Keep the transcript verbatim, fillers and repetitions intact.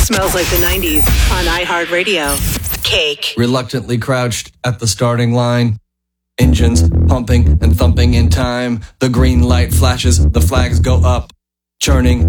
Smells like the nineties on iHeartRadio. Cake. Reluctantly crouched at the starting line. Engines pumping and thumping in time. The green light flashes, the flags go up. Churning